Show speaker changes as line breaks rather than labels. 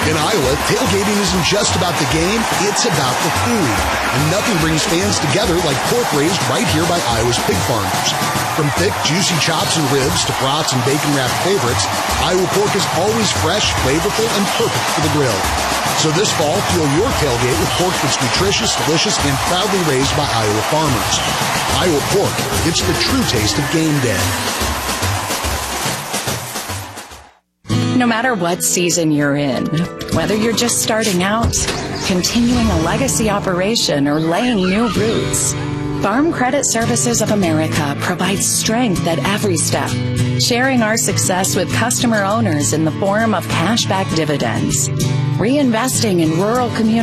In Iowa, tailgating isn't just about the game, it's about the food. And nothing brings fans together like pork raised right here by Iowa's pig farmers. From thick, juicy chops and ribs to brats and bacon-wrapped favorites, Iowa pork is always fresh, flavorful, and perfect for the grill. So this fall, fuel your tailgate with pork that's nutritious, delicious, and proudly raised by Iowa farmers. Iowa pork, it's the true taste of game day.
No matter what season you're in, whether you're just starting out, continuing a legacy operation, or laying new roots, Farm Credit Services of America provides strength at every step, sharing our success with customer owners in the form of cashback dividends, reinvesting in rural communities,